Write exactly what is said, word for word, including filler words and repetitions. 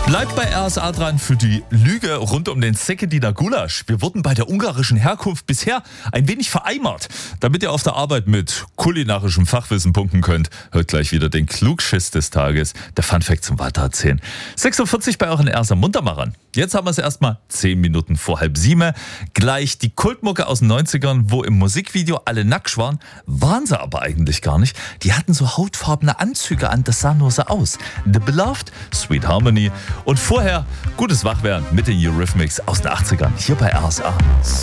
Bleibt bei R S A dran für die Lüge rund um den Sekediner Gulasch. Wir wurden bei der ungarischen Herkunft bisher ein wenig vereimert. Damit ihr auf der Arbeit mit kulinarischem Fachwissen punkten könnt, hört gleich wieder den Klugschiss des Tages, der Funfact zum Weitererzählen. sechs Uhr vierzig bei euren R S A Muntermachern. Jetzt haben wir es erstmal zehn Minuten vor halb sieben. Gleich die Kultmucke aus den neunzigern, wo im Musikvideo alle nackt waren, waren sie aber eigentlich gar nicht. Die hatten so hautfarbene Anzüge an, das sah nur so aus. The Beloved, Sweet Harmony und vorher gutes Wachwerden mit den Eurythmics aus den achtzigern hier bei R S A.